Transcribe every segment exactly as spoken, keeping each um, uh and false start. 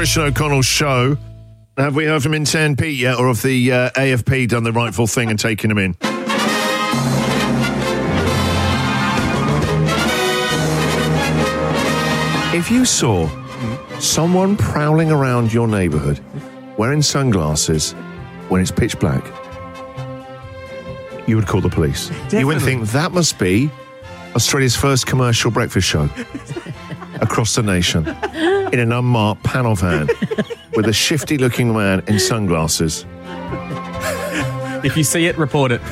Christian O'Connell show. Have we heard from Intern Pete yet, or have the uh, A F P done the rightful thing and taken him in? If you saw someone prowling around your neighbourhood wearing sunglasses when it's pitch black, you would call the police. Definitely. You wouldn't think that must be Australia's first commercial breakfast show across the nation in an unmarked panel van with a shifty-looking man in sunglasses. If you see it, report it.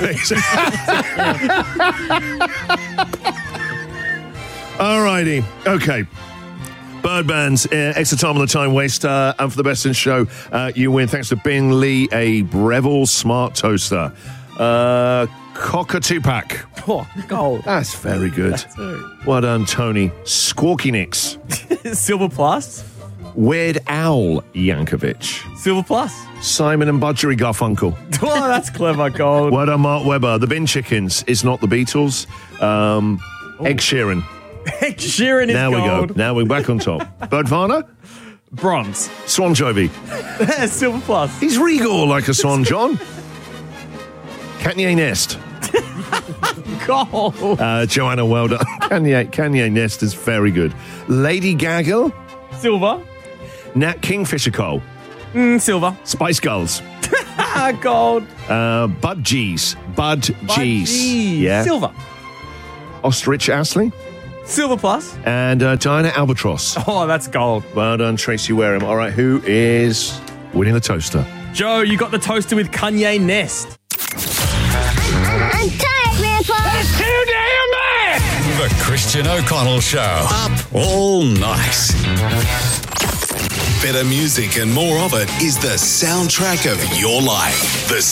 All righty. Okay. Birdman's uh, extra time on the time waster, and for the best in show, uh, you win thanks to Bing Lee a Breville Smart Toaster. Uh, Cockatoo pack. Oh, gold. That's very good. Well done, Tony. Squawky Nicks. Silver Plus. Weird Owl Yankovic. Silver Plus. Simon and Budgery Garfunkel. Oh, that's clever, gold. Well done, Mark Webber. The Bin Chickens is not the Beatles. Um, Ed Sheeran. Ed Sheeran is now gold. we go. Now we're back on top. Birdvarna. Bronze. Swan Jovi. Silver Plus. He's regal like a swan, John. Kanye Nest. Gold. Uh, Joanna, well done. Kanye, Kanye Nest is very good. Lady Gaggle. Silver. Nat Kingfisher Cole. Mm, silver. Spice Girls. Gold. Uh, Bud G's. Bud, Bud G's. G's. Yeah. Silver. Ostrich Astley. Silver Plus. And uh, Diana Albatross. Oh, that's gold. Well done, Tracy Wareham. All right, who is winning the toaster? Joe, you got the toaster with Kanye Nest. I'm tired, Grandpa. That's too damn bad. The Christian O'Connell Show. Up all night. Better music and more of it is the soundtrack of your life. The